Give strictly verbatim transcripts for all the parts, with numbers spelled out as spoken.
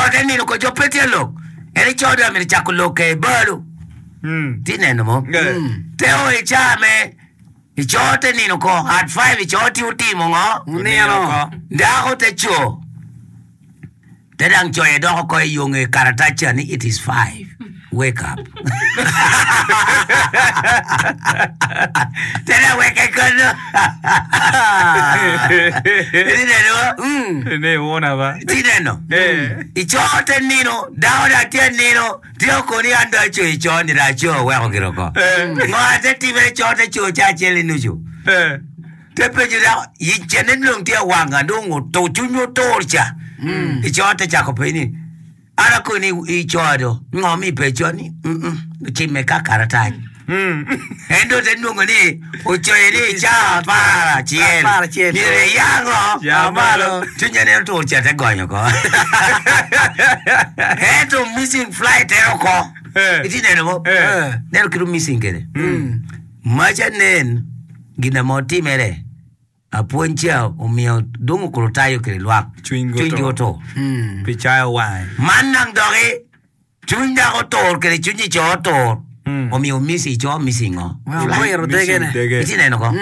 Ichote nino ko jopete lo. Eri chote mi chakulo ke balu. Mm. Tineno mo. Teo ichame. Ichote nino ko at five ichote utimo ngo. Unino. Ndako te cho. Tedang cho edo ko yung karatacha ni it is five. Wake up. Tena wake kono. Tineno. Mm. Ne wona ba. Tineno. Eh. Ichote nino, daoda tia nino, tio koni ando cho ichoni da cho weko kiroko. Ngoate tibe chote cho cha cheli nuju. Eh. Tepe jira yichene nung tia wanga dungu to chunyo torcha. Ichote chako peni. Ara kuni ichodo, ngomi pechoni. Mm. Chime kakaratai. Mm. Endo tenungo ni uchoyeni cha para chiel. Para chiel. Mire yango. Yamalo. Tunyane torcha te gonyo ko. Eto missing flight eroko. Eh. Iti neno mo. Eh. Neno kiru missing kede. Macha nen gina moti mere. Apuoncha umio dungu kurutayo kere luak. Chwingo Chwingo to. Pichaya wai. Manang doge. Chwinga ko tor kere chunyi cho tor. Umio misi cho misi ngo. Wero degene. Iti neno ko.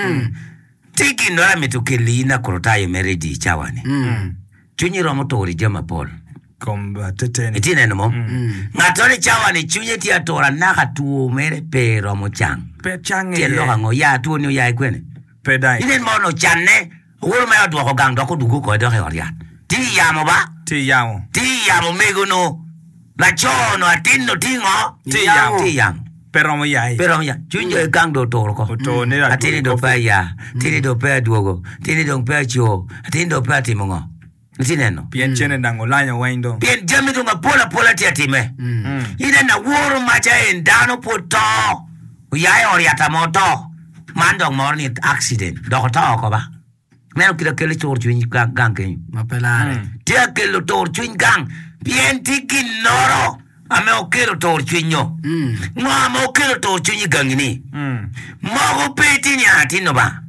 Tiki nora metukelina kurutayo mere di chawane. Chunyi romo tori jama pol. Komba tetene. Iti neno mo. Ngatore chawane chunyi tia tora naka tuo mere pe romo chang. Pe change. Tia loka ngo ya tuo ni ya ikwene. Pedai. Inen mono channe. Uro mayo duwa ko gang doko dugu ko doke oriat. Ti yamo ba? Ti yamo. Ti yamo meguno. La chono atino tingo. Ti yamo. Ti yamo. Pero mo yai. Pero mo ya. Chunyo gang do toro ko. To ne la. Atini do pa ya. Tini do pa duogo. Tini do pa cho. Atini do pa timongo. Tineno. Pien chene dango lanya waindo. Pien jami dunga pola pola tia time. Ine na woro macha endano poto. Uyai oriata moto. Mandong morni accident. Dokota ko ba? Meno kila kele tor chwin gang gang ke. Mapelare. Tia kele tor chwin gang. Bien tiki noro. Ame o kele tor chwin yo. Mo ame o kele tor chwin gang ni. Mo peti ni ati no ba.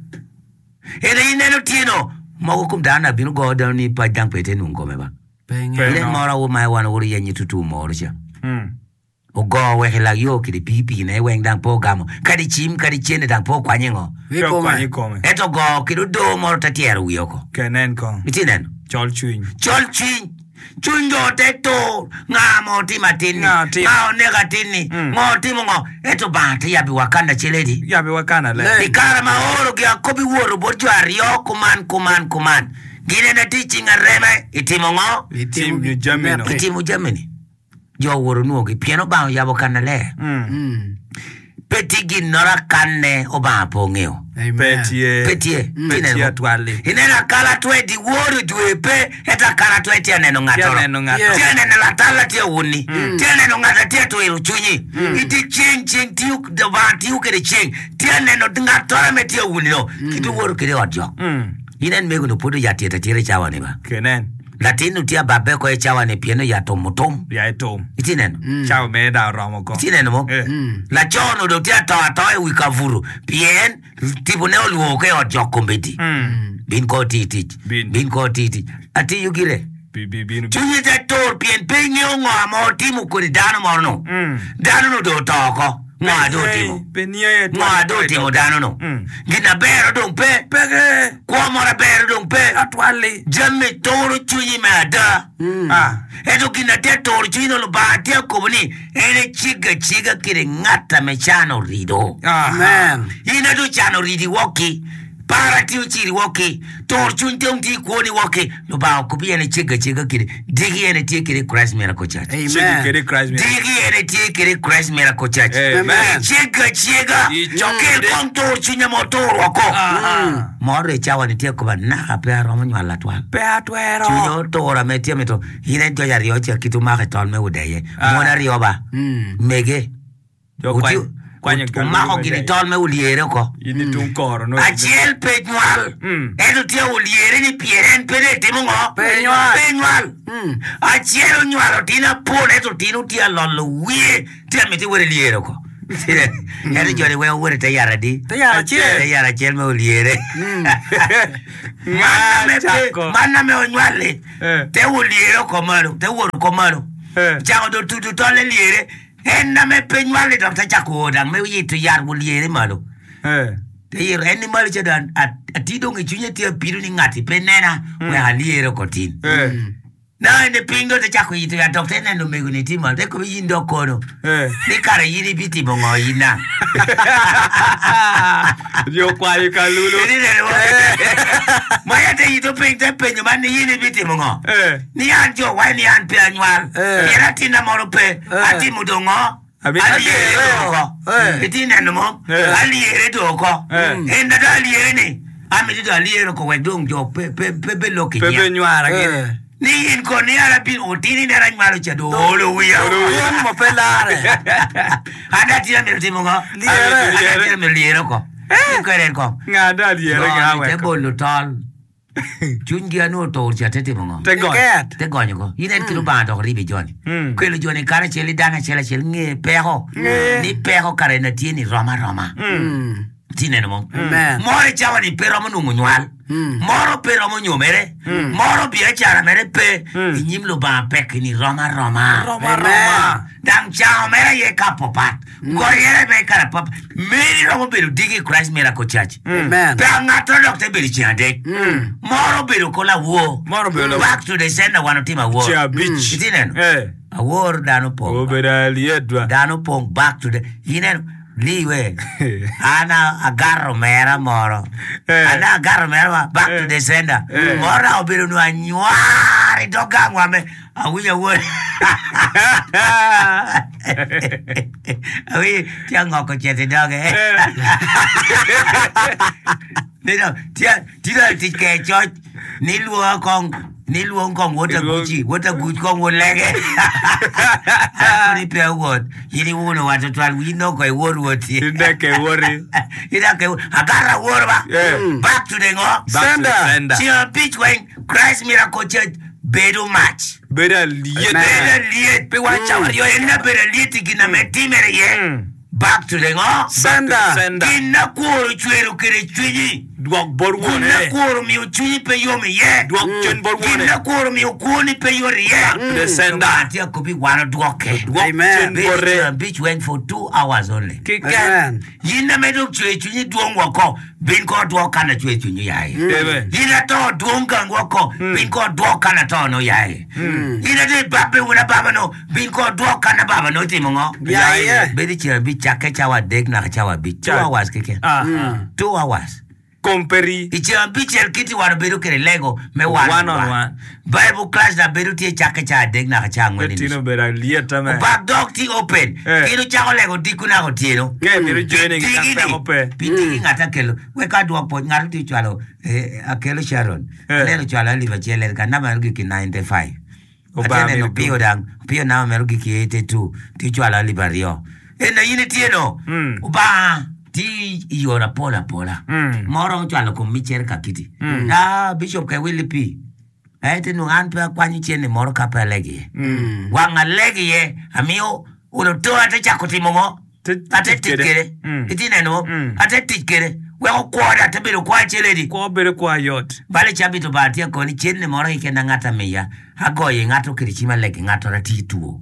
Ele ine no tieno. Mo kum dana binu go down ni pa jang pete nu ngome ba. Penga. Ile mora wo mai wan wori yenyi tutu mo orja. Mm. O go we hela yo kidi pipi ne weng dang po gamo. Kadi chim kadi chene dang po kwanyengo. Ko kwani come. Eto go kido do moro tatiero wiyoko. Kenen ko. Itinen. Chol chwin. Chol chwin. Chungo teto. Nga mo ti matini. Nga ti. Nga negatini. Ngo ti mo ngo. Eto banti yabi wakanda cheledi. Yabi wakana le. Ikara maoro kia kobi woro bojo ario kuman kuman kuman. Gine na teaching a reme. Itimo ngo. Itimu jamino. Itimu jamini. Yo woro nuogi. Pieno bao yabo kana le. Mm. Petigi nora kanne oba pongeo. Petie. Petie. Petie atwali. Inena kala tue di woro duepe. Eta kala tue tia neno ngatoro. Tia neno ngatoro. Tia neno latala tia uni. Tia neno ngata tia tue iruchunyi. Iti ching ching tiu daba tiu kere ching. Tia neno ngatoro me tia uni no. Kitu woro kere odyo. Inen megu no pudu ya tia tire chawa ni ba. Kenen. Latinu tia babe ko e chawa ni pieno ya tomutom. Ya etom. Itineno. Chawa me da romo ko. Itineno mo. La chono do tia toa toa e wikavuru. Pien tipo neo luo ke o jokombeti. Bin ko titi. Bin. Bin ko titi. Ati yugire. Bi bi bi. Chunye te tor pien pengi o ngoa mo timu kuri dano morno. Dano no do toko. Ngoa do timu. Penie. Ngoa do timu dano no. Gina bero dong pe. Pege. Kwa mora bero dong pe. Atwali. Jamme toro chunyi me ada. Ah. Eto gina te toro chunyi no lo bahatia kubuni. Ene chiga chiga kire ngata me chano rido. Amen. Ina do chano ridi woki. Para tiu chiri woki. Toro chunyi te unti kuoni woki. Lo bao kubi ene chiga chiga kire. Digi ene tie kire Christ Miracle Church. Chiga kire Christ Miracle. Digi ene tie kire Christ Miracle Church. Amen. Chiga chiga. Choke kong toro chunyi mo toro wako. Moro chawa ni tie kuba naka pea romo nywa latwa. Pea tuero. Chunyo tora me tie meto. Hine njo ya rioche kitu maka tol me udeye. Mwana rioba. Mege. Yo kwa kwanya umako gini tol me uliere ko. Ini tunkoro no. Achiel pe nyual. Edo tie uliere ni pieren pede timungo. Pe nyual. Pe nyual. Achiel nyual tina pone edo tinu tia lolo wie. Tia meti were liere ko. Yari jori we wore te yara di. Te yara che. Te yara che me uliere. Mana me onwale. Te uliere komaro, te woro komaro. Chako do tutu tole liere. Enda me penwale dokta chako odang me yitu yar uliere malo. Te yero eni malo chedan atido ngi chunye te piru ni ngati penena we haliere kotin. Na ene pingo te chako yitu ya dokta ene no mego ni tima te ko yindo kono. Ni kare yini biti bongo yina. Yo kwai kalulu. Maya te yitu ping te penyo man ni yini biti bongo. Ni anjo wa ni an pe anwal. Yera tina moro pe ati mudongo. Aliere doko. Iti neno mo. Aliere doko. Enda da aliere ni. Ami di da aliere ko wedong jo pe pe pe pe loki. Pepe nyara gini. Ni in ko ni ara bin otini na rang malu cha do lo wiya. Yun mo pelare. Ada tira mi timo ngo. Liere. Ada tira mi liere ko. Ni ko ren ko. Ngada liere ga we. Te bolu tal. Chungia no to cha te timo ngo. Te go. Te go nyoko. Ine kilo ba to ribi joni. Ko lo joni kare cheli dana chela chel nge peho. Ni peho kare na tieni roma roma. Tine no. More chawa ni pero mo nungunwal. Moro pero mo nyomere. Moro bia chara mere pe. Nyim lo ba pek ni roma roma. Roma roma. Dang chao mere ye kapopat. Goyere me kara pop. Meri romo beru digi Christ miracle church. Amen. Pe ngato dokte beru chande. Moro beru kola wo. Moro beru. Back to the sender one team wo. Chia beach. Itinen. Eh. A war dano po. Obera liedwa. Dano po back to the yinen. Liwe. Ana agarro mera moro. Ana agarro mera back to the sender. Mora obiru no anyuari doga ngwame. Awuya wo. Awi tiango ko chete doge. Nino tia tia tike choj ni luo kong ni luo kong wota guchi wota guchi kong wolege. Ni pe wot yini wono wato twal we no ko wor woti. Inde ke wori. Ida ke agara worba. Back to the ngo. Sender. Tia beach when Christ miracle church bedu match. Beda liet. Beda liet. Pe wa chawa yo ena beda liet gina metimere ye. Back to the ngo. Sender. Sender. Gina kuru chweru kere chwini. Dwak borwone. Gina kuru mi uchwini pe yomi ye. Dwak chen borwone. Gina kuru mi ukuni pe yori ye. The sender. Atia kubi wana dwoke. Dwak chen Beach, borre. uh, beach went for two hours only. Amen. Yina meduk chwe chwini duong wako. Bin ko dwoka na chwe chwini yae. Amen. Yina to duong gang wako. Bin ko dwoka na to no yae. Yina de babe wuna baba no. Bin ko dwoka na baba no timongo. Yae. Bedi chira beach chake chawa dek na chawa beach. Two hours keke. Ah. Two hours. Comperi. Ichira beach el kiti wana beru kere Lego. Me one One on one. Bible class na beru tie chake chawa dek na chawa ngweni. Tino beda lieta me. Back dog ti open. Eh. Kino chako Lego diku na hotieno. Ke miru joining kakpe ope. Pitiki ngata kelo. Weka duwa po ngatu ti chwalo. Akelo Sharon. Lelo chwalo liva chele. Kanama erugi ki ninety-five. Atene no piyo dang. Piyo na merugi ki eighty-two. Ti chwalo liva rio. Ena yini tieno. Uba. Ti yora pola pola. Moro chwalo kumicher kakiti. Da Bishop ke Willie P. Aite nungan pe kwanyi chene moro kapa legi. Wanga legi ye. Amio. Uno to ate chako timongo. Ate tikere. Itine no. Ate tikere. Weko kwada ate biru kwa cheledi. Kwa bere kwa yot. Bale chabito batia koni chene moro ikenda ngata meya. Hagoye ngato kirichima legi ngato rati tuo.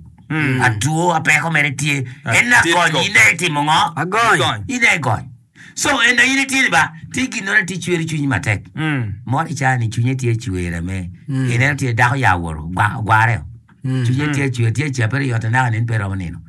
Atuo apeko meretie. Ena koni ine timongo. Agoy. Ine goy. So ena ine tiliba. Tiki nora ti chweri chunyi matek. Mori chani chunye tie chwere me. Ine tie dako ya woro. Gwareo. Chunye tie chwere tie chapere yota na nin pero manino.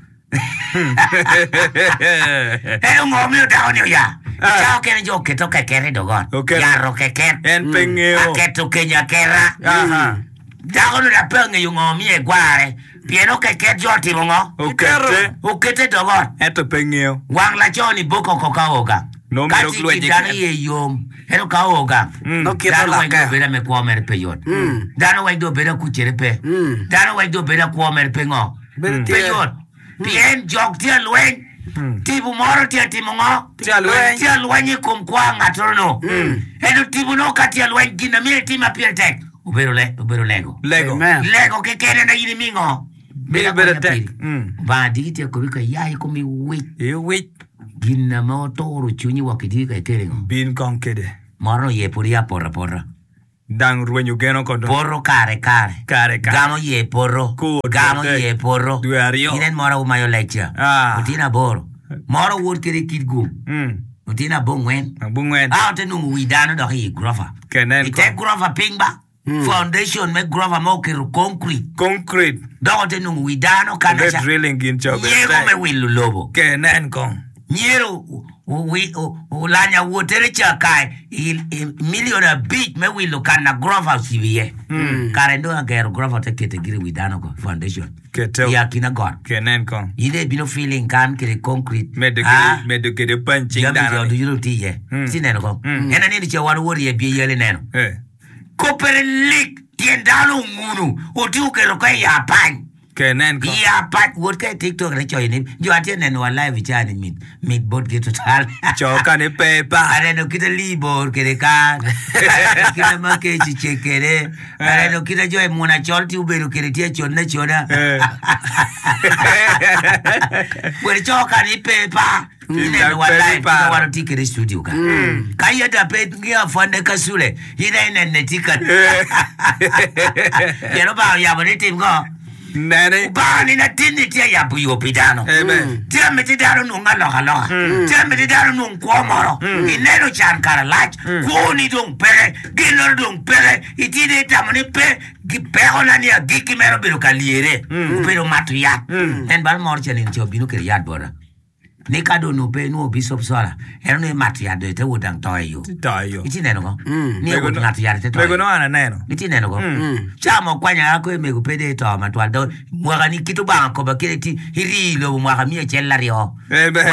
Eno ngomi dako niyo ya. Chao kene jo keto kekere dogon. Yaro kekere. En pengeo. Aketo kenya kera. Aha. Dako nura penge yung ngomi e gware. Pieno kekere jo timongo. Ukete. Ukete dogon. Eto pengeo. Wang la choni boko koka oga. No me lo Kati kitani ye yom. Eno ka oga. No quiero Dano la wang do que. beda me kwa mere pe yot. Dano wang do beda kuchere pe. Dano wang do beda kwa mere pe ngo. Pe yot. Pien jok tia luen. Tibu moro tia timongo. Tia luen. Tia luen ye kumkwa ngatono. Eno tibu no ka tia luen gina mire tima pia tek. Ubero le, ubero Lego. Lego. Amen. Lego que kere na yini mingo. Be better tech. Mm. Ba digite ko ka yai ko mi wit. E wit. Ginna mo toro chunyi wakidi ka kerengo. Bin konkede. Moro ye puria porra porra. Dang ruenyo geno kondo. Porro care care. Care care. Gamo ye porro. Cool. Gamo ye porro. Due ario. Inen moro umayo lecture. Ah. Utina boro. Moro wood kiri kidgu. Mm. Utina bongwen. Bungwen. Ah, te nungu widano do hi grofa. Kenen. Ite grofa pingba. Mm. Foundation me grofa mo kiru concrete. Concrete. Do te nungu widano kana Red drilling in job. Yego me wilu lobo. Kenen kong. Nyero we ulanya wotere chakai il million a bit me wilu kana grofa sibiye. Mm. Karendo agero grofa te kete giri widano ko foundation. Kete. Ya kina god. Kenen kong. Ide bino feeling kan kiri concrete. Medo ah medo kiri punching down. down. Do you tiye? Sineno ko. Ena ni che waru wori e biye yele neno. Eh. Kopere lik tiendalo ngunu otiu ke roka ya pan Kenen ko ya pan wot ke TikTok re choy ni jo atien neno live chani mit mit bot ke total choka ne pepa are no kita libor ke de ka kita ma ke chi chekere are no kita jo e mona chol ti ubero ke tie chona chona wer choka ni pepa ina walai pa waro tikere studio ka kaya da pet ngia fande kasule ina ina netika yero ba ya bone tim go nene ba ni na tini tia ya buyo pidano tia meti daro no ngalo halo tia meti daro no kwomoro inero chan kara lach ko ni dong pere ginor dong pere itide tamoni pe gi peona ni agiki mero biro kaliere pero matu ya en bal morche ni tio bino ke yad bora ne kado no pe no bishop sala era no matu ya de te wodang toyo toyo iti neno ko ni ko matu ya te toyo mego no ana neno iti neno ko chamo kwanya yako mego pede to matwa do mwaga ni kitu ba ko ba kile ti hirilo mwaga mi chella rio ebe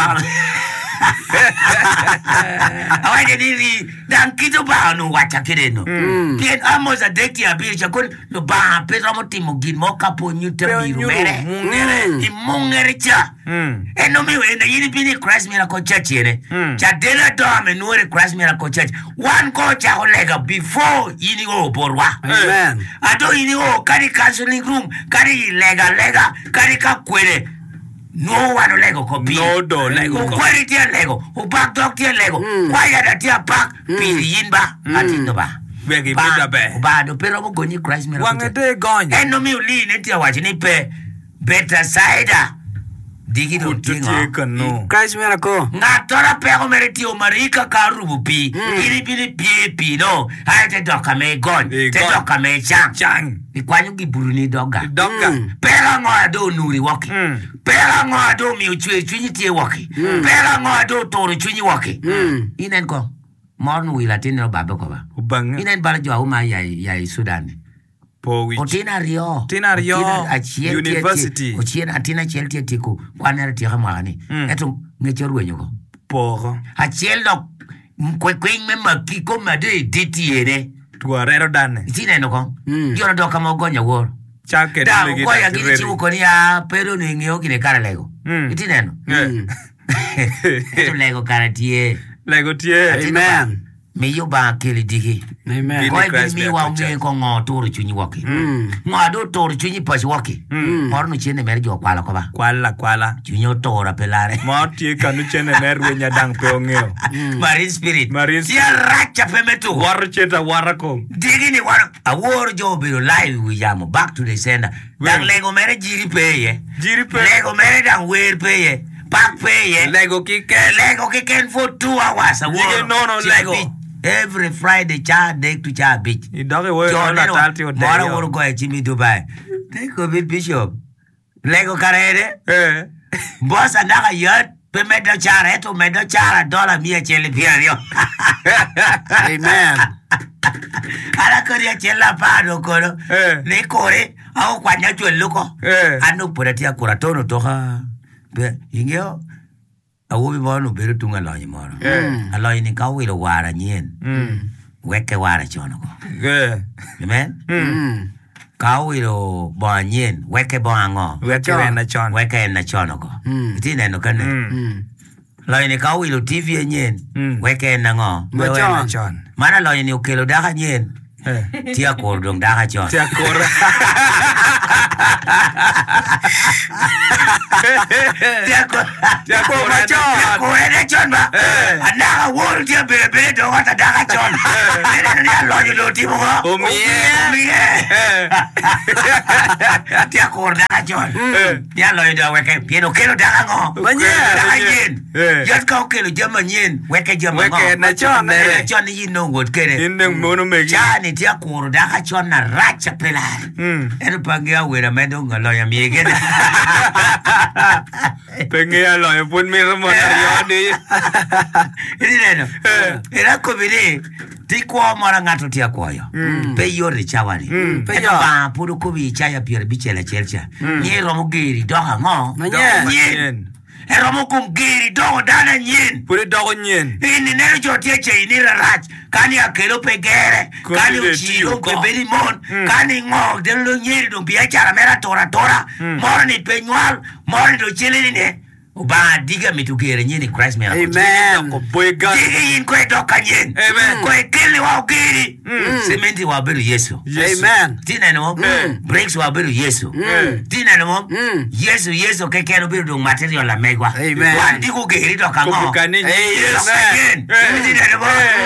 awai de diri dan kitu ba no wacha kile no kien amos a dekti a bir chakon no ba pedro motimo gin mo kapo nyute biru mere mungere i mungere cha e no mi we na yini bini Christ Miracle Church ere cha dela do ame nuore Christ Miracle Church one go cha olega before yini go borwa Amen. Ado yini go kari counseling room kari lega lega kari ka kwere no one lego copy no do lego ko kwere tia lego o back dog tia lego kwaya da tia back pili yinba atindo ba begi bida be ba do pero mo goni Christ Miracle wangete gonye eno mi uli ne tia wachini pe better side digi do tinga no Christ Miracle. ngatora pe ko meriti o marika ka rubupi iri bili pie pi no ate doka me gon te doka me chang chang ikwanyu giburuni doga doga pera ngo ado nuri waki pera ngo ado mi uchwe chunyi tie waki pera ngo ado toru chunyi waki inen ko mornu wila tinno babe ko ba ubang inen bala jo uma ya ya Sudan po wi otina rio tina rio university ochien atina chiel tie tiku kwanera tie kamani eto ngecheru nyoko po achiel do kwe kwe me makiko made ditiere tuarero dane tineno ko yo do kama gonya wor chake da ko ya gini chiu ko ni a pero ni ngio kine kara lego tineno eto lego kara tie lego tie Amen. me yo ba kele digi Amen. ko gi mi wa ngi ko ngo toru chunyi waki ngo do toru chunyi pas waki mor no chene mer jo kwala ko ba kwala kwala chunyo tora pelare mo tie kanu chene mer wenya dang pe ongeo marine spirit marine ya racha pemetu war cheta warako digi ni war awor jo biro live we jamo back to the sender dang lego mere jiri peye jiri pe lego mere dang wer peye back peye lego kike lego kiken for two hours awor no no lego every Friday cha day to cha beach idage we la talti o mara wor ko e chimi Dubai take ko bit bishop lego karere eh boss andaka yat pe medo chara eto medo chara dollar mia chele piano Amen. ala koria chela pado kono ne kore au kwanya chwelo ko anu poratia kuratono toha be ingeo awobi bono bero tunga lo nyimoro alo ni ka wilo wara nyen weke wara chono ko eh amen ka wilo bo nyen weke bo ango weke na chono weke na chono ko itine no kane lo ni ka wilo T V nyen weke na ngo weke na chono mana lo ni okelo daka nyen Tia kor dong dah chon. Tia kor. Tia kor. Tia kor chon. Tia kor ada chon ba. Anak wol dia bebe dong ata dah chon. Ada ni Allah yo ti mo. Umie. Umie. Tia kor dah chon. Dia lo yo dah weke pieno kelo dah ngo. Manye. Yin. Yat kau kelo jama nyin. Weke jama ngo. Weke na chon. Na chon ni no god kere. Indeng mono megi. Chani tia kor dah chon na racha pelar. Eno pangia wera medo ngalo ya miege. Pengen lo yang pun mir mo na yodi. Ini neno. Era ko bini ti kwa mara ngato tia kwa yo. Pe yori chawani. Pe yo ba puru ko bi chaya pier bichela chelcha. Ni romo giri doha ngo. Manye. Era mo ko giri doha dana nyin. Pure dogo nyin. Ini neno jotie che ini rach. Kani akelo pegere. Kani uchilo pe beni mon. Kani ngo delo nyiri do biya chara mera tora tora. Mora ni penyual. Mora do chile ne. Uba diga mitukere nyini Christ mera. Amen. Ko boy gan. Diga yin kwe doka nyin. Amen. Kwe kele wa ukiri. Sementi wa beru Yesu. Amen. Tina no breaks wa beru Yesu. Tina no Yesu Yesu ke kero beru do material la megwa. Amen. Wa digo geri doka ngo. Kubukani. Amen. Tina no.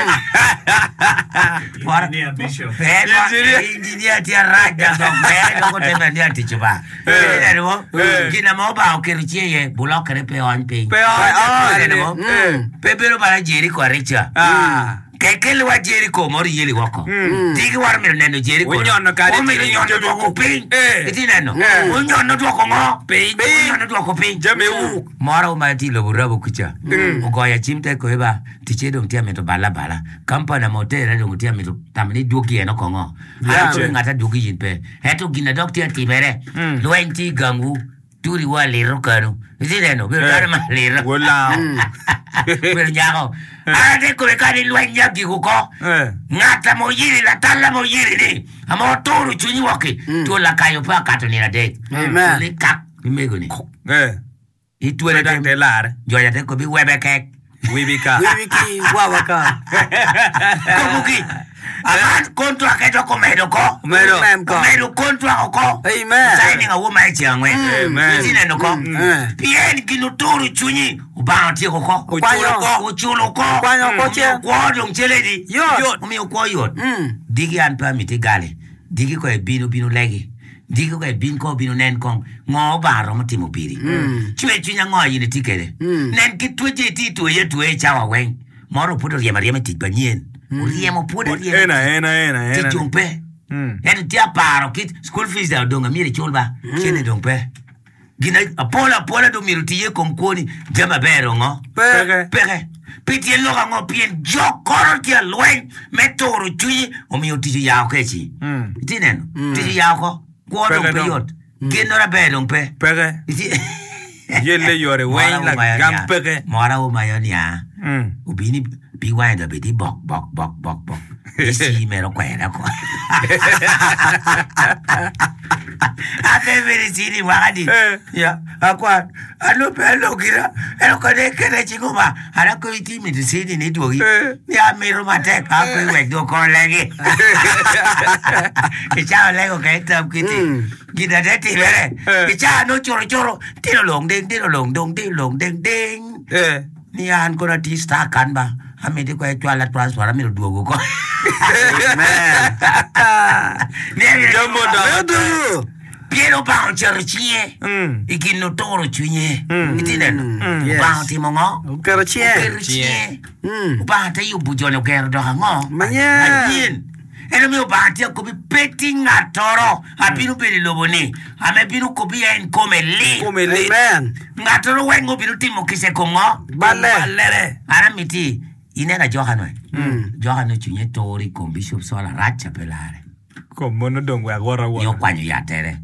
Engineer Bishop. Engineer tia raja do mere do teme dia tichuba. Tina no. Kina mo ba ukirichie ye bulokere pe on pe. Pe on. Tina no. Pepero para jeri kwa richa. Ah. Kekele wa Jericho mori yeli wako. Digi war mi neno Jericho. Unyono kadi. O mi nyono do ko pin. Iti neno. Unyono do ko ngo. Pin. Unyono do ko pin. Jame u. Mara o mai ti lo burabo kucha. O ya chimte ko eba tiche do mtia meto bala bala. Kampa na motel do mtia meto tamni duki eno ko ngo. Ato ngata duki jinpe. Heto gina doctor tibere. Luenti gangu. Turi wa lero kanu. Iti neno. Bero ma lero. Wala. Bero nyako. Ade ko kani luenya giguko. Ngata mo yiri la tala mo yiri ni. Amo toru chunyi wake. To la kayo pa kato ni na de. Amen. Ni kak mimego ni. Eh. Itu ele Dang de lar. Joya de ko bi webe kek. Wibika. Wibiki wawaka. Komuki. Aman kontra keto komedo ko. Komedo. Komedo kontra ko. Amen. Signing a woman changwe. Amen. Tina no ko. Mm. Pien kinu toru chunyi. Ubanti ko ko. Uchulo ko. Uchulo ko. Kwanyo ko che. Ko dong cheledi. Yot. Umi ko yot. Mm. Digi an pa mi tigale. Digi ko e binu binu legi. Digi ko e bin ko binu nen kong. Ngo ba ro mtimo piri. Chwe chunya ngo yini tikere. Nen ki tweje ti to ye to e chawa wen. Moro pudo ye mariame tikbanyen. Uriemo pudo ye. Ena ena ena ena. Ti jumpe. Ene tia paro kit school fees da donga mire chulba. Chene jumpe. Gina apola apola do mirutiye konkoni jama bero ngo. Pege. Pege. Piti loga ngo pien jokoro tia lwen metoro chui o mi otiji yao kechi. Itinen. Tiji yao ko. Kuodo peyot. Genora bero mpe. Pege. Iti. Yelle yore wen la gam pege. Mora o mayonia. Mm. Ubini bi wanda bedi bok bok bok bok bok. Isi mero kwera ko. Ate veri sini wadi. Ya, akwa alo pelo kira. Elo kone kene chingoma. Ara ko iti mi sini ni duogi. Ya mero mate ka ko wek do ko legi. Kicha lego ka tam kiti. Gina de ti vere. Kicha no choro choro. Tiro long ding tiro long dong tiro long ding ding. Eh. Ni an ko na ti sta kan ba. Amedi ko e twala transfer mi duogo ko. Amen. Ni Jambo da. Piero pa un cerchie. Mm. Iki no toro chunye. Mm. Itinen. Yes. Ba ti mongo. Ukarachie. Cerchie. Mm. Ba ta yu bujono ker do ngo. Manya. Ayin. Eno mi ba ti ko bi petting atoro. Apinu peli loboni. Ame pinu ko bi en come li. Come li. Amen. Ngatoro wengo binu timo kise kongo. Bale. Balere. Ara miti. Inena Johano. Mm. Johano chunye tori con Bishop Sola racha pelare. Como no don we agora wa. Yo kwanyo ya tere.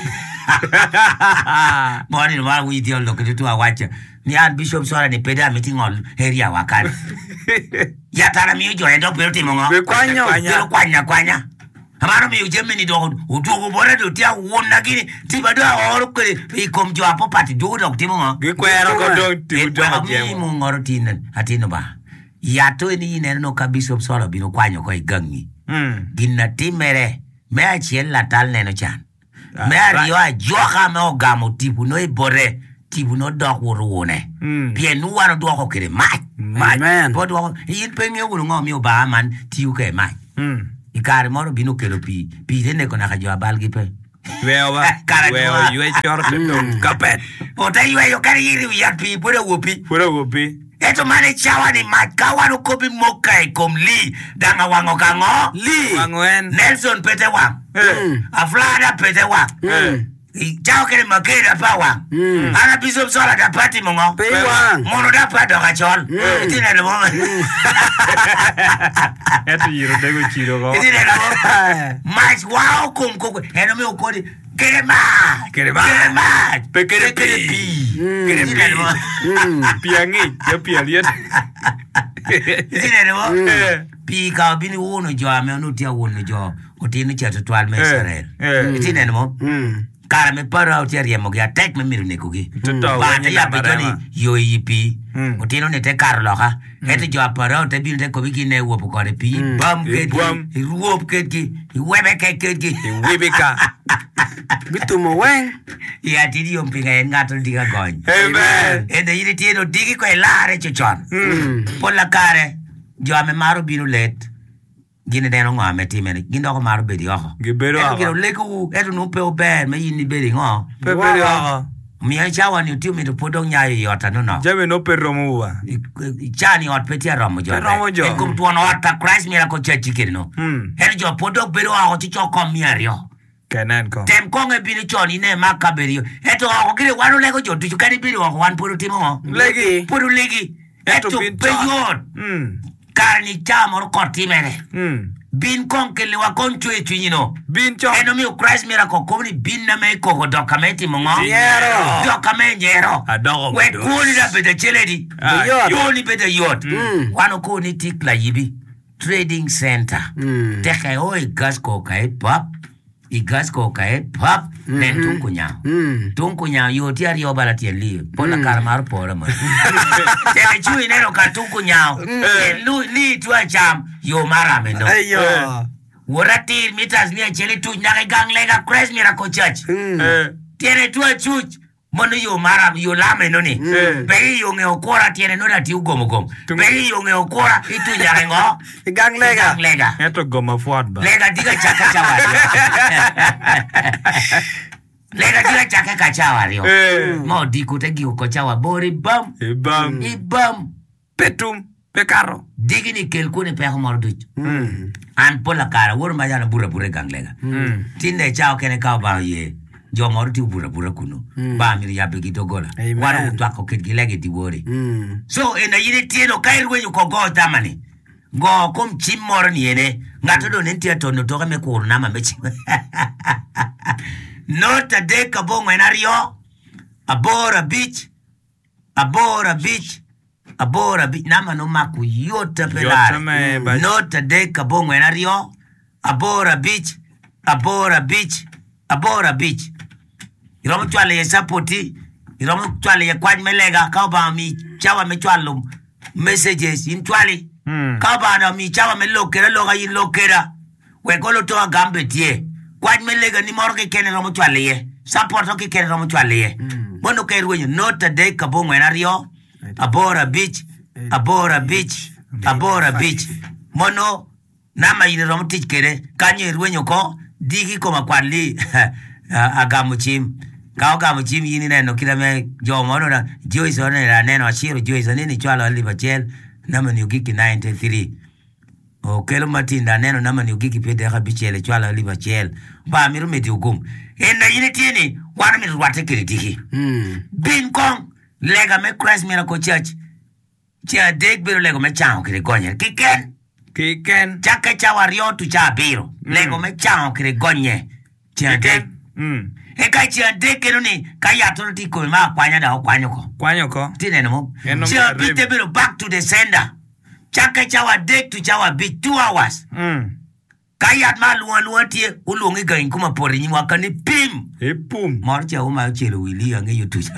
Moni no wi dio lo ke tu awacha. Ni an Bishop Sola ni peda meeting on area wakani. Ya tara mi jo endo pero timo ngo. We kwanyo. Yo kwanya kwanya. Amaro mi ujeme ni do utugo bora do tia wona gini tiba do oro kwe i kom jo apo pati do do timo ngo. Ge kwera ko don ti do ma je. Mo ngoro tinan atino ba. Ya to ni ne no ka Bishop Sola bino kwanyo ko igangi. Gina timere. Me achiel la tal neno chan. Me ario a joka me ogamo tipu no ibore. Tipu no dok wuruone. Pien nuwano duoko kere mach. Amen. Bo duoko. Yin pengi ugulu ngomi uba man tiyu ke mach. Ikare moro binu kelo pi. Pi tene kona kajua balgi pe. Wewa. Wewa. Yue chorte. Kapet. Ota yue yo kari yiri uyat pi. Pura wupi. Pura wupi. Eto mane chawa ni mach. Kawano kopi moka ikom li. Danga wango kango. Li. Wangoen. Nelson pete wang. Aflada pete wang. Chao kere makeda pa wang. Ana biso sola da pati mongo. Pe wang. Mono da pato kachol. Itine na mongo. Eto yiro dego chiro go. Itine na mongo. Mach wao kum kuku. Eno mi ukodi. Kere ma. Kere ma. Kere ma. Pe kere pi. Kere pi. Piangi. Ya pialiet. Itine na mongo. Pi ka bini uno jo ame onutia uno jo. Otini chato twal me Israel. Itine na mongo. Kara me para utia riemo gi attack me miru nekugi. Bata ya pitoni yo yipi. Otino ne te karloka. Ete jo para utia biru te kobiki ne uopo kore pi. Bam keki. Ruop keki. Webe keki. Webe ka. Bitu mo weng. Ya tidi yung pinga en gato diga gony. Amen. Ende yiri tieno digi ko elare chochon. Pola kare. Jo ame maru biru let. Gine deno ngo ame timene. Gine ako maru bedi ako. Gibero ako. Eto gino leku. Eto nupe obe. Me yini bedi ngo. Pe bedi ako. Mia chawa ni utiu mi podong nyayo yota no no. Jame no per romo wa. Chani ot petia romo jo. Romo jo. Ekum tuono ota Christ miracle church kiri no. Eri jo podong pero ako chicho komiario. Kenan ko. Tem konge bini choni ne makaberio. Eto ako kiri wano lego jo. Tuchu kani bini wako wan puru timo mo. Legi. Puru legi. Eto peyot. Karni chamo kortimene. Bin kon ke lewa kon chue chuino. Bin cho. Eno mi Christ miracle komni bin na me ko dokamenti mongo. Yero. Dokamenti yero. Adogo. We kuni da bede cheledi. Yot. Yoni bede yot. Wano kuni tikla yibi. Trading center. Teke o igas ko kai pop. Igas ko kai pop. Nen tunku nyao. Tunku nyao yoti ari obala tieli. Pola karmar pora mo. Teke chui neno ka tunku nyao. Lu li tua cham yo mara mendo. Ayo. Wurati mitas ni cheli tu nake gang lega Christ miracle church. Tiene tua chuch. Mono yo mara yo lame noni. Pei yo nge okora tiene no dati ugomo gom. Pei yo nge okora itu nyake ngo. Gang lega. Gang lega. Eto goma fuad ba. Lega diga chaka chawa. Lega diga chaka kachawa rio. Mo diku te giu kochawa bori bam. Ibam. Ibam. Petum. Pekaro. Digi ni kelkuni peko morduch. An pola kara wuru majana bura bura gang lega. Tinde chao kene kao ba ye. Jo morti bura bura kuno. Ba miri ya begi dogola. Wara utwako kitgilege diwori. So ena yini tieno kairu wenyu kogo tamani. Go kum chim moro ni ene. Ngato do nentia tono toka me kuru nama mechi. Nota de kabongo enario. Abora beach. Abora beach. Abora beach. Nama no maku yota pelare. Nota de kabongo enario. Abora beach. Abora beach. Abora beach. Iromu chwale ye sapoti. Iromu chwale ye kwaj melega. Kauba mi chawa me chwalo messages in chwale. Kauba na mi chawa me lokera loga yin lokera. Wekolo toa gambe tie. Kwaj melega ni morke kene romu chwale ye. Sapoto ki kene romu chwale ye. Mono kairu wenyo. Nota de kabongo enario. Abora beach. Abora beach. Abora beach. Mono nama yin romu tich kere. Kanyo irwenyo ko. Digi koma kwali agamu chim. Kao gamu chim yini neno kila me jo mono na Joyce one na neno ashiro Joyce nini chwalo aliba chel nama ni ugiki ninety-three. O kelo matinda neno nama ni ugiki pede haka bichele chwalo aliba chel. Ba miru meti ugum. Enda yini tieni wana miru wate kiritiki. Bin kong lega me Christ Miracle Church. Chia dek biru lego me chango kiri gonye. Kiken. Kiken. Chaka chawa rio tu cha biro. Lego me chango kiri gonye. Chia dek. Eka chia dek eno ni kaya toro tiko ma kwanya da kwanyo ko. Kwanyo ko. Tine nemo. Chia bite biro back to the sender. Chaka chawa dek tu chawa bit two hours. Kaya ma luwa luwa tie ulungi ga inkuma pori ni wakani pim. E pum. Marcha uma chelo wili ange yutuja.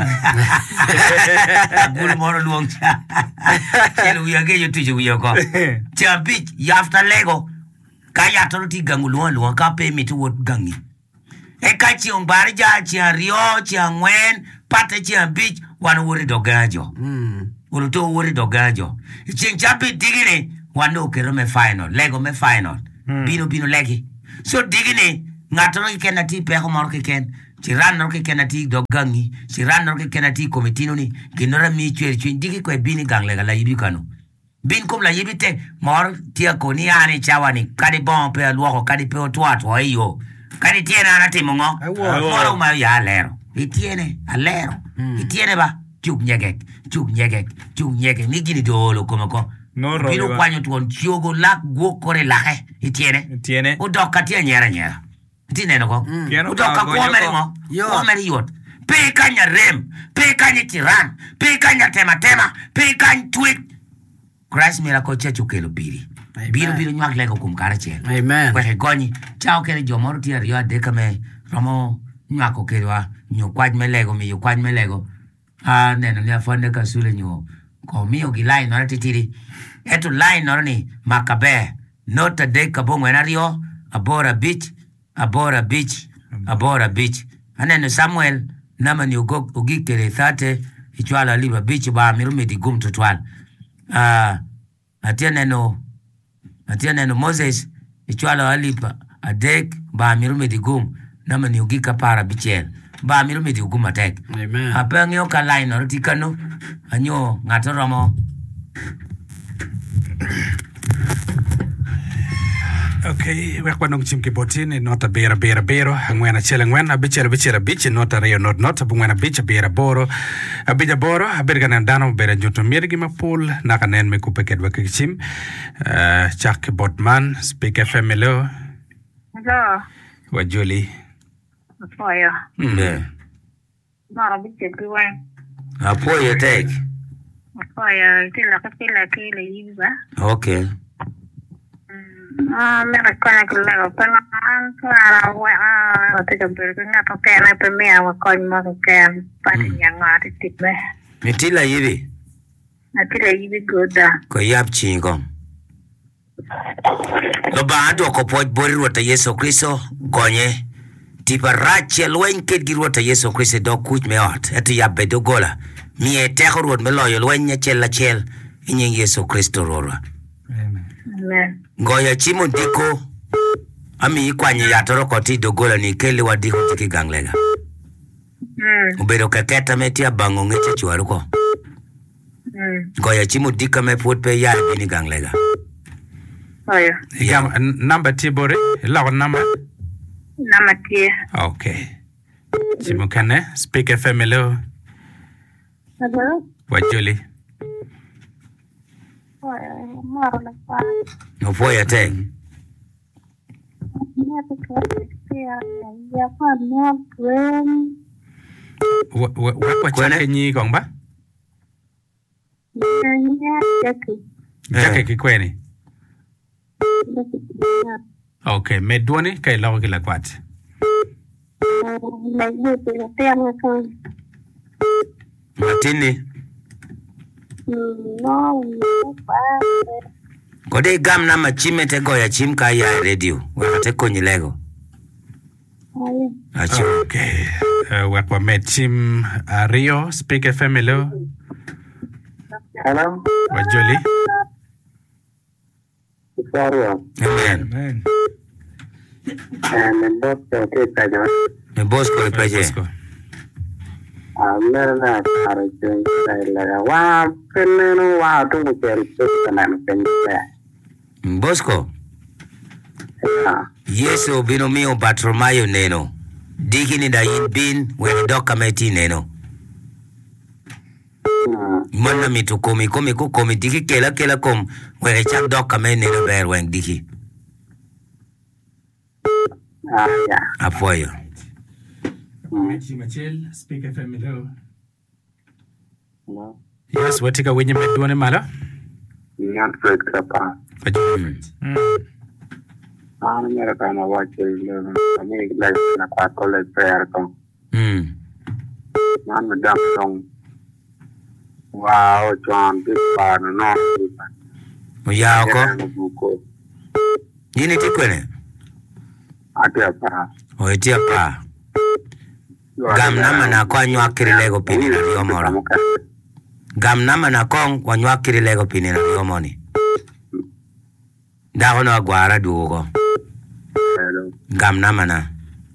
Gulu moro luong cha. Chelo wi ange yutuja wi ko. Chia bit after lego. ka ya to ti gangu luon luon ka pe mi to gangi e ka chi on bar ja chi rio chi ngwen pate chi bich wan wori dogajo mm wori to wori dogajo chi chapi digini wando kero me final lego me final bino bino legi so digini ngato ke kenati pe ko mor ke ken ci ranno ke kenati dogangi ci ranno ke kenati komitino ni kinora mi chwer chwen digi ko bini gangle la yibi kanu bin kum la yibi te mor tia ko ni ani chawani kadi bon pe luoko kadi pe otwa to ayo kadi tiene na timo ngo moro ma ya lero e tiene alero e tiene ba chuk nyege chuk nyege chuk nyege ni gini dolo come ko no ro bino kwanyo tuon chiogo lak go kore lahe e tiene tiene o dokka tie nyera nyera tine no ko o dokka ko meri mo ko meri yot pe kanya rem pe kanya tiran pe kanya tema tema pe kanya tweet Christ miracle chechu kelo biri biro biro nyak lego kum karachel amen kwa goni chao kele jomoro tia rio deka me romo nyako kelwa nyo kwaj me lego mi yo kwaj me lego ah neno ni afande kasule nyo ko mio gi line no titiri eto line no ni makabe nota de kabongo na rio abora beach abora beach abora beach aneno Samuel nama ni ugo ugikere thate ichwala liba beach ba mirume digum tutwal ah atia neno atia neno Moses ichwala alipa adek ba mirume digum nama ni ugika para bichel ba mirume digum atek amen apa ngio ka line no tikano anyo ngato romo okay we kwa nong chimki botini nota bera bera bero ngwena chele ngwena bichela bichela bichi nota reyo not nota bungwena bicha bera boro abija boro abirga nandano bera junto mirgi mapul nakanen me kupeket wa kichim uh, chak botman speak F M hello hello wa Julie Apoyo mm mara biche gwen apoyo take Apoyo kila kila kila yiba okay ah me recuerda que luego pero para wa te que pero na to que na pe me wa ko ma que pa ni nga ti ti be mitila yibi atila yibi goda ko yap chingo lo baado ko poj bori rota Yesu Kristo gonye tipa Rachel wenke girota Yesu Kristo do kuch me ot eti yabe do gola mi e te horot me loyo lwenya chela chel inyen Yesu Kristo rora amen goya chimo diko ami ikwanye yatoro koti do gola ni kele wadiko tiki ganglega mm ubero kaketa metia bango ngeche chwaruko mm goya chimo dika me put pe ya bini ganglega oyo yeah. Number tibore lawa number namatie okay chimo kane speak F M hello hello wa Julie oyo mara na pa no poya te ya te ko ya ya pa no gwen wa wa wa chake nyi gong ba ya ya ke chake kikweni okay me duoni kai lawa kila kwat la yibe la te amo con matini no no pa kode gam na machime te goya chim ka ya radio wa te konyilego oyo acho okay uh, wa kwa me team uh, Rio speak F M hello hello wa Julie sorry amen amen and both the take me boss ko peje Amerina arjun saya wa penenu wa tu mencari pesanan penjaya. Bosco Yesu bino mio Bartolomayo neno dikini da bin we dokameti neno Mana mitu komi komi ko komi diki kela kela kom we chak dokame neno ber wen diki Ah ya. apoyo Machel speak F M hello No. yes watika wenye me duoni mala Niat break apa. wa Julie Ah mera kana wa chile. Kami like na kwa college prayer ko. mm Man madam song. Wow, John this bar no. mo ya ko Buko. Yini tikwene? Ati apa? O iti apa? Gam nama na kwa nywa kirilego pini na liyo moro. Gam nama na kong kwa nywa kirilego pini na liyo moni. Dako na gwara dugo. Gam nama na.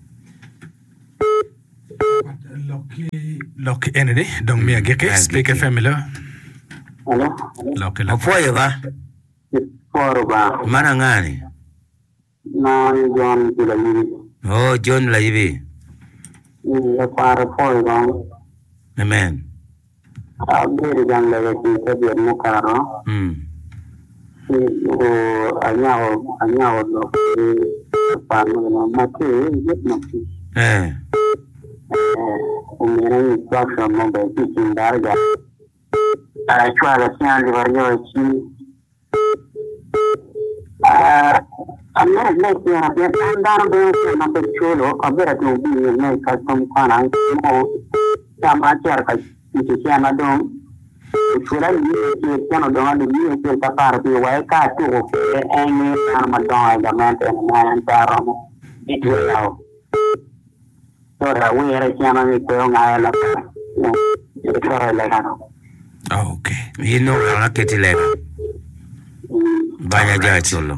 Loki enene dong mia geke speaker family. Hello. Loki Opo yoga? Foro ba. Mana ngani? Na John Tulayi. Oh, John Laibi. Ni para foro ba. Amen. Abiri jang lagi kita biar mukaro. Hmm. O anyao anyao lo. Pano na mati yet mati. Eh. Umere kwasha mo ba kitin darga. Ara chwala sian di varyo chi. Ah, amna like ya ya andar be na be chulo abera to bi ne ka tom kana mo sama char ka chi sian adon. Chula ni chi sian adon ni chi ka par bi wa ka tu e ene ma don ga man na antaro. Itu ya. Ora we era chiama mi ko nga la. Ora la no. Okay. You know la ketilega. Banya ja chulo.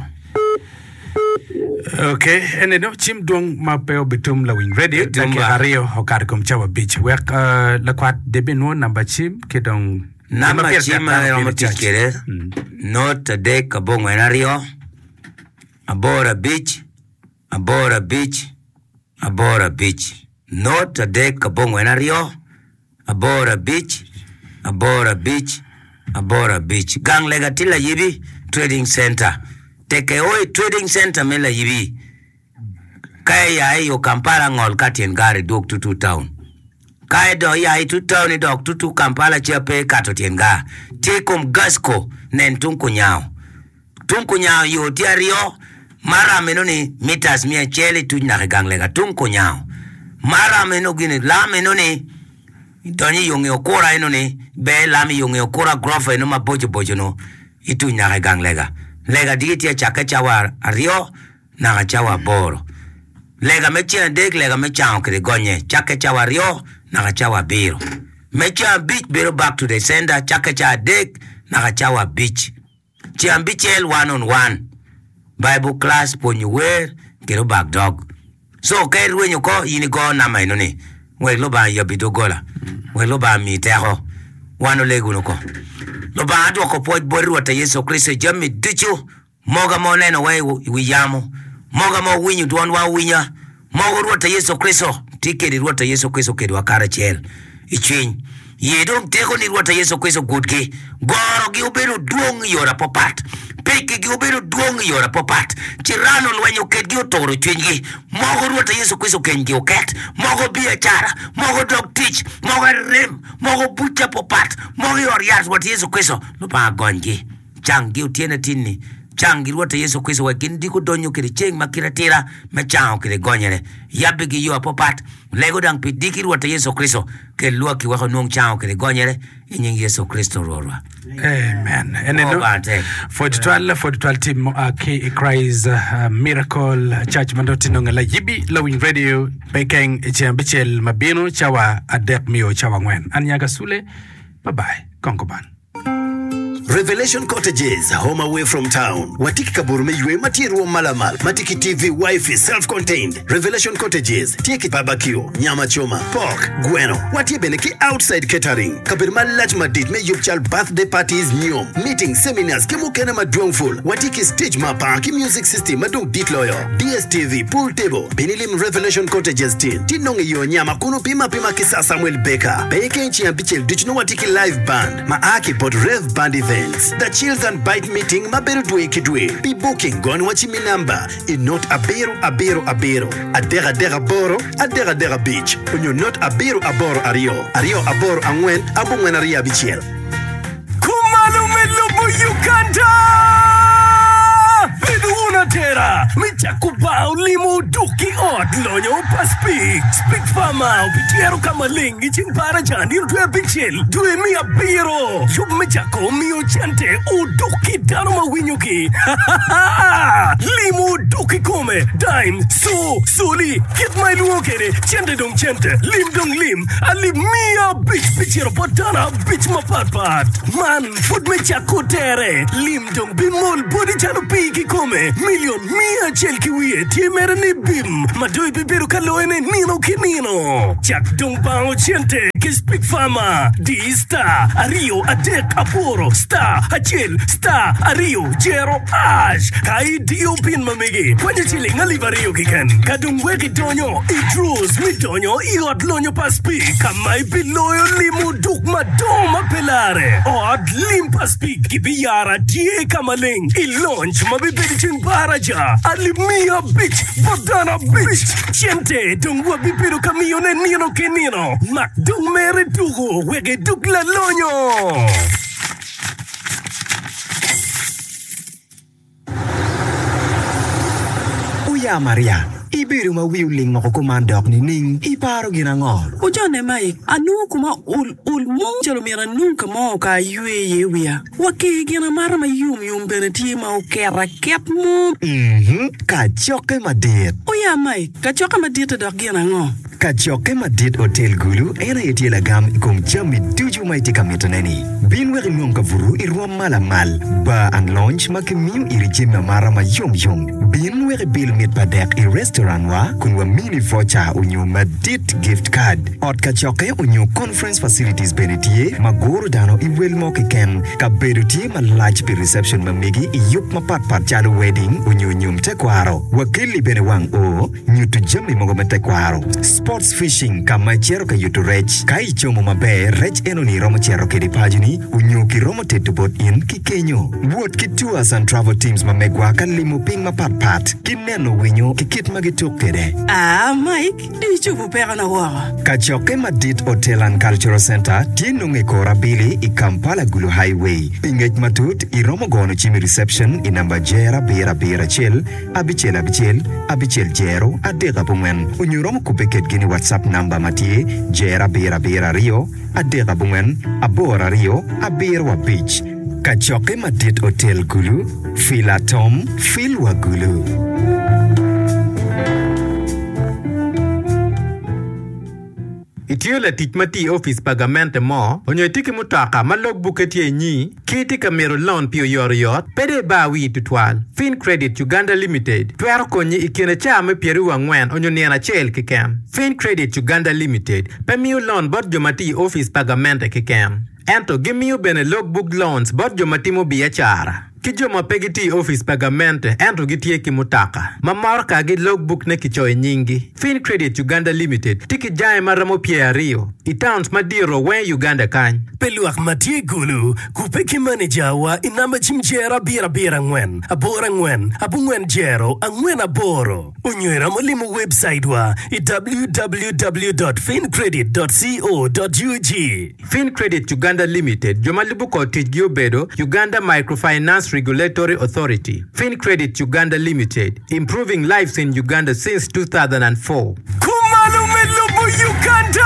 Okay, ene no chim dong mapeo bitum la wing radio Bitum take ba. ario hokar kom chawa beach wek uh, la kwat debe no number chim ke dong Nama chima ya motikere. Not a day kabongo enario. Abora beach. Abora beach. Abora beach. Not a day kabongo enario. Abora beach. Abora beach. Abora beach. Gang legatila yibi trading center. Teke oi trading center mela yibi. Kaya ya yo Kampala ngol katien gari dog to two town. Kaya do ya itu town ni dog to two Kampala chepe kato tienga. Tekom gasko nen tunku nyao. Tunku nyao yo tiario. Mara menoni meters mia chele tu na gang lega tunku nyao. Mara meno gini la menoni. Doni yonge okora eno ni. Be lami yonge okora grofa eno ma bojo bojo no. Itu na gang lega. Lega digiti ya chaka chawa ario. Na chawa boro. Lega mechia dek lega mechia okere gonye. Chaka chawa rio. Na chawa biro. Mechia beach biro back to the center. Chaka chawa dek. Na chawa beach. Chia beach el one on one. Bible class when you wear. Kero back dog. So kere when you go. Yini go na mainoni. We loba yabido gola. We loba miteho. Wano legu nuko. Loba adu wako poit boru wata Yesu Kristo jami dichu. Moga mo neno we wiyamo. Moga mo winyu duwan wa winya. Moga ruwata Yesu Kristo. Tikeri ruwata Yesu Kristo kedi wakara chel. Ichwiny. Yedong teko ni ruwata Yesu Kristo gudki. Goro gi uberu duong yora popat. Peki gi uberu duong yora popat. Chirano lwenyo ket gi utoro chwingi. Mogo ruwata Yesu Kristo kengi uket. Mogo biachara. Mogo dog teach. Mogo rim. Mogo bucha popat. Mogo yor yat ruwata Yesu Kristo. Lupa agongi. Changi utiene tini. Changi ruwata Yesu Kristo wakini diku donyo kiri cheng makira tira. Mechao kiri gonyere. Yabigi yua popat. Lego dang pidiki ruwata Yesu Kristo. Ke lua ki wako nung chao kiri gonyere. Inyingi Yesu Kristo rorwa. Amen. And then for the twelve for the twelve team uh, K Christ uh, Miracle Church Mandoti nongala yibi lowing radio pekeng chambichel mabino chawa adek mio chawa ngwen. Anyaga sule. Bye bye. Konkoban. Revelation Cottages, home away from town. Watiki kaburume yue matiru malamal. Matiki T V, Wi-Fi, self-contained. Revelation Cottages, tieki barbecue, nyama choma, pork, gueno. Wati beneki outside catering. Kabirma large madid me yupchal birthday parties nyom. Meetings, seminars, kimu kena madwongful. Watiki stage mapa, ki music system, madung beat lawyer. D S T V, pool table. Benilim Revelation Cottages tin. Tinongi yo nyama kunu pima pima kisa Samuel Baker. Beke nchi ya bichel duchno watiki live band. Maaki pod rev band event. The Chills and Bite meeting maberu dwe kidwe. Be booking gone wachi mi number. In not abero abero abero. Adera dera boro. Adera dera beach. When you're not abero aboro ario. Ario aboro angwen. Abungwen aria bichiel. Kumalume lubu Uganda. Bidu una una tera micha kubao limo duki ot lonyo paspik speak fama upitiero kama lingi ching para jani rutwe bichel due mi abiro shub micha komi ochente u duki dano mawinyuki limo duki kome dime so soli get my luokere chente dong chente lim dong lim ali mia bitch bichero potana bitch mapat man food micha kotere lim dong bimol body chano piki kome million mia chel kiwie tie mere ni bim madoi bibiru kaloene nino kinino chak dong bao chente kis big fama di star ario adek aporo star achel star ario jero ash kai dio pin mamigi kwenye chili ngali vario kikan kadung weki donyo idrus mi donyo iot lonyo paspi kamai biloyo limu duk madoma pelare od lim paspi kibiyara die kamaling ilonch mabibidi ching baraja alimia bitch bodana bitch chente dungwa bibiru kamiyone nino kenino mak dung mere dugo wege duk la lonyo. Uya Maria ibiru ma wiuling mo komandok ni ning iparo ginangol ujone mai anu kuma ul ul mo jalo mira nunca mo ka yue yewia wake gina mara ma yum yum beneti ma okera kep mo mhm ka choke madet oya mai ka choke madet dok gina ngo ka choke madet hotel gulu era yetiela gam kum jami tuju mai tika metoneni bin weri ngom ka vuru irwa mala mal ba and lunch makimiu irijima mara ma yum yum bin weri bil mit padek i restaurant wa kunwa mini voucher unyo madit gift card ot ka choke unyo conference facilities benetie magoro dano i welmo kiken ka bedutie ma large pi reception mamigi i yup ma pat pat chalo wedding unyo nyum tekwaro wakili bene wang o nyutu jami mogo me tekwaro sports fishing kama chero ka yutu rech ka ichomo mabe rech eno ni romo chero kedi pajini unyo ki romo tetubot in kikenyo wuot ki tours and travel teams mamegwa ka limo ping ma pat pat kineno winyo kikit magi tukede. Ah, Mike, di chupu pera na wawa. Kachoke Madit Hotel and Cultural Center, tienunge kora bili i Kampala Gulu Highway. Ingej matut i romo gono chimi reception i namba jera bera bera chel, abichel abichel, abichel jero, adega bungen. Unyuromo kupeket gini WhatsApp namba matie, jera bera bera rio, adega bungen, abora rio, aberwa beach. Kachoke Madit Hotel Gulu, fila tom, filwa Gulu. Itiola titmati office pagamente mo, onyo tiki mutaka ma logbook etie nyi, kiti kamero loan pio yor yot, pede ba wi tutwal. Fin Credit Uganda Limited, tuero konyi ikine chame pieru wangwen onyo niana chel kikem. Fin Credit Uganda Limited, pe miu loan bot jomati office pagamente kikem. Ento gimiu bene logbook loans bot jomati mo biachara. Kijoma pegiti office pagamente ento gitie kimutaka. Mamorka gi logbook ne kichoy nyingi. Fin Credit Uganda Limited tiki jae maramo pia rio. Itowns madiro wen Uganda kany. Peluak matie gulu kupeki manager wa inamba chimjera bira bira ngwen. Abora ngwen, abu ngwen jero, angwen aboro. Unywera molimu website wa i w w w dot fin credit dot co dot u g. Fin Credit Uganda Limited jomalibu ko tijgio bedo Uganda Microfinance Regulatory Authority. Fin Credit Uganda Limited, improving lives in Uganda since two thousand four. Kumalume lubu Uganda!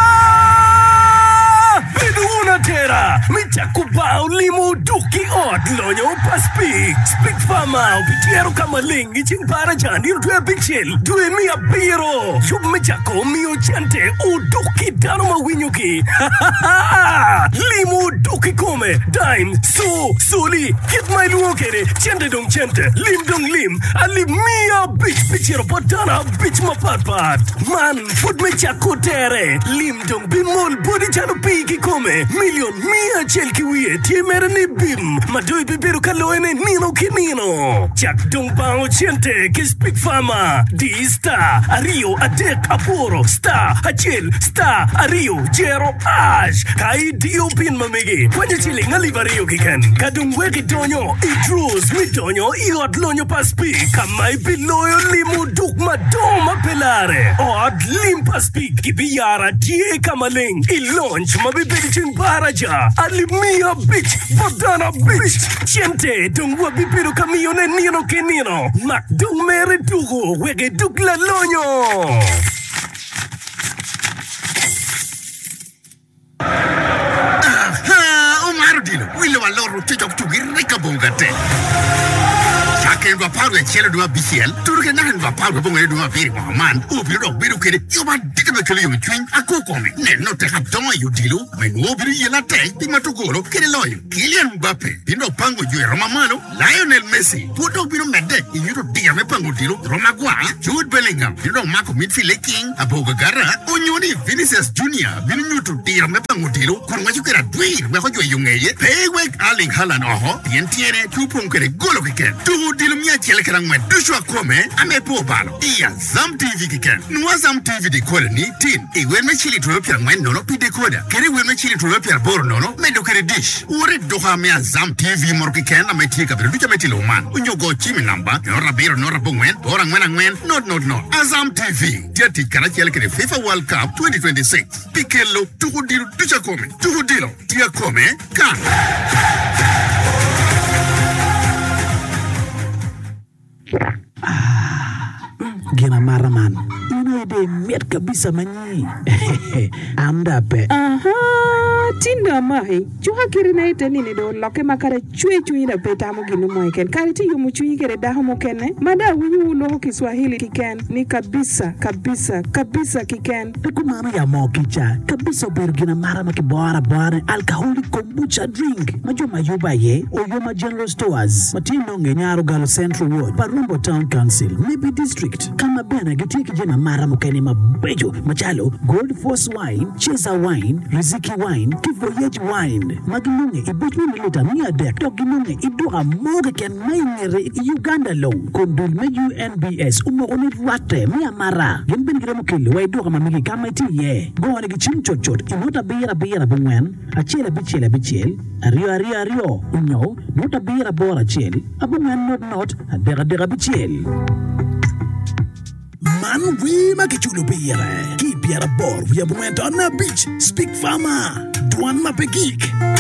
Biduna tera, micha kubao limo duki ot lonyo paspik. Speak fama, upitiero kama lingi ching para jani rutwe bichel. Due mi abiro, shub micha komi ochente u duki dano mawinyuki. Limo duki kome, dime, so, soli, get my luokere, chente dong chente, lim dong lim, ali mia bitch bichero potana bitch mapat pat. Man, food micha kotere, lim dong bimol body chano piki kome, million mia chel kiwie tie mere ni bim, madoi bibiru kaloene nino kinino. Chak dong bao chente, kis big fama, di star, ario adek aporo, star, achel, star, ario, jero, ash, kai dio pin mamigi, kwenye chili ngali vario kiken, kadung weki donyo, idrus mi donyo, iot lonyo paspi, kamai biloyo limu duk madoma pelare, od lim paspi, kibiyara die kamaling, ilonch mabibidi ching baraja, alimi Mia Beach, Badana Beach, Chente, Dongwa Bipiro Camione Nino Kenino, Mac Dung Mere Dugo, Wege Dugla Loño. Aha, Omar Dilo, Willow Aloro, Titok to Girika Bongate. Jacques va parlo e cielo dua B C L, tu che non va parlo come dua biri man, o biro biro che io ma dite che io mi twin a co come, ne no te capito io dilo, ma no biro io te, di matugolo che le loio, Kylian Mbappé, di no pango io Roma mano, Lionel Messi, puto biro medde, io dia me pango dilo, Roma gua, Jude Bellingham, di no Marco midfield king, aboga garra, ognoni Vinicius Junior, biro nyuto dia me pango dilo, con ma giocare a due, ma ho io ngeye, Peyweg Erling Haaland oho, tiene tu punkere golo che che, tu dilo mia chele kera ngwe dushwa kome ame po balo iya Zam T V kiken nuwa Zam T V de kore ni tin e wen me chili to pia ngwe nono pi de koda kere wen me chili to pia bor nono me do kere dish ure do ha me Zam T V mor kiken ame tika bre ducha me tilo man unyo go chimi namba nora biro nora bongwen ora ngwen ngwen not not no Azam T V tia tikara chele kere FIFA World Cup twenty twenty-six pikelo tuku dilo ducha kome tuku dilo tia kome kan Gina maraman. Ina ide miat kabisa manyi. Amda pe. Aha, tinda mahi. Chuha kiri na ite nini do loke makare chue chui na peta mo ginu mo iken. Kari ti yumu chui kere daho mo kene. Mada winyu uno Kiswahili kiken. Ni kabisa, kabisa, kabisa kiken. Peku mama ya mo kicha. Kabisa beru gina marama ki bora bora. Alcoholic kombucha drink. Majo majuba ye. Oyoma General Stores. Matino ngenyaro Galo Central Ward. Parumbo Town Council. Maybe District. Kama bena giti kijana mara mukene mabejo. Machalo. Gold Force Wine. Cheza Wine. Riziki Wine. Kivoyage Wine. Maginunge. Ibutwe nilita mia dek. Toginunge. Iduha moga ken maingere Uganda long. Kondul me U N B S. Umogoni rate. Mia mara. Yen ben gira mukili. Wa iduha mamiki kama iti ye. Go wane gichim chot chot. Inota bira bira bungwen. Achele bichele bichele. Ario ario ario. Unyo. Nota bira bora chele. Abungwen not not. Adera dera bichele. Man, we make it chulo beer. Keep your board. We have went on a beach. Speak farmer. Duan mapegik.